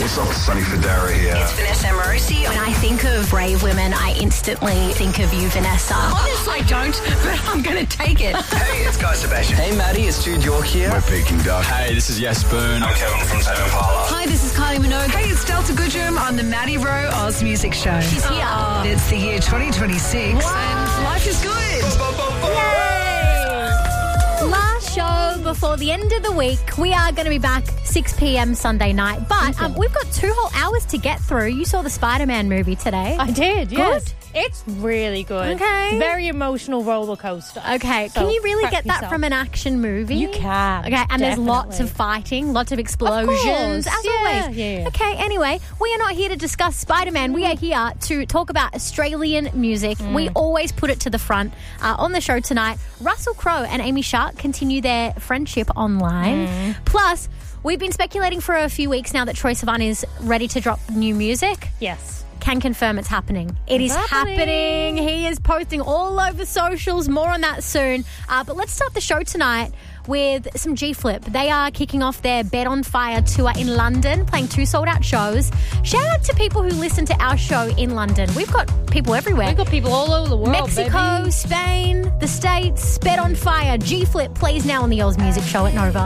What's up, Sonny Federa here. It's Vanessa Morosi. When I think of brave women, I instantly think of you, Vanessa. Honestly, I don't, but I'm going to take it. Hey, it's Guy Sebastian. Hey, Maddie, it's Jude York here. We're Peking Duck. Hey, this is Yes Boone. I'm Kevin from Tame Impala. Hi, this is Kylie Minogue. Hey, it's Delta Goodrum on the Maddie Rowe Oz Music Show. She's here. It's the year 2026 and life is good. Last show before the end of the week. We are going to be back 6 p.m. Sunday night. But we've got 2 whole hours to get through. You saw the Spider-Man movie today. I did, yes. Good? It's really good. Okay. Very emotional roller coaster. Okay, So can you really prep get that yourself. from an action movie? You can. Okay, and there's lots definitely. of fighting, lots of explosions, course, as yeah, always. yeah. Okay, anyway, we are not here to discuss Spider-Man. We are here to talk about Australian music. We always put it to the front. On the show tonight, Russell Crowe and Amy Shark continue their friendship online. Plus, we've been speculating for a few weeks now that Troye Sivan is ready to drop new music. Yes. Can confirm it's happening. It is happening. He is posting all over socials. More on that soon. But let's start the show tonight with some G-Flip. They are kicking off their Bed on Fire tour in London, playing 2 sold-out shows. Shout out to people who listen to our show in London. We've got people everywhere. We've got people all over the world, Mexico, baby. Spain, the States. Bed on Fire. G-Flip plays now on the Oz Music Show at Nova.